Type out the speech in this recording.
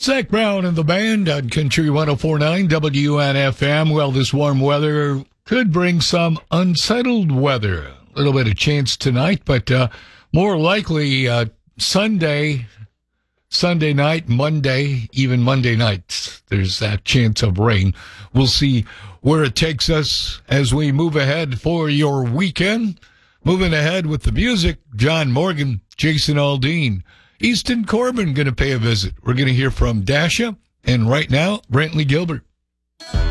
Zach Brown and the band on Country 104.9 WNFM. Well, this warm weather could bring some unsettled weather. A little bit of chance tonight, but more likely Sunday night, Monday, even Monday night. There's that chance of rain. We'll see where it takes us as we move ahead for your weekend. Moving ahead with the music, John Morgan, Jason Aldean. Easton Corbin going to pay a visit. We're going to hear from Dasha, and right now, Brantley Gilbert.